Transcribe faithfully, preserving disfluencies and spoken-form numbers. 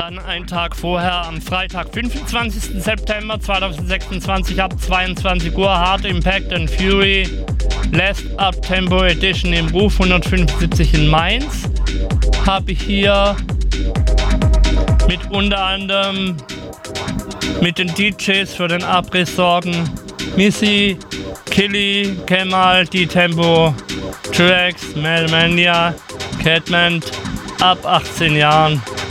Dann einen Tag vorher, am Freitag, fünfundzwanzigsten September zweitausendsechsundzwanzig ab zweiundzwanzig Uhr, Hard Impact and Fury, Last Up Tempo Edition im Ruf hundertfünfundsiebzig in Mainz. Habe ich hier mit unter anderem mit den D Js für den Abriss sorgen Missy, Killy, Kemal, D-Tempo, Tracks, Melmania, Catman, ab achtzehn Jahren.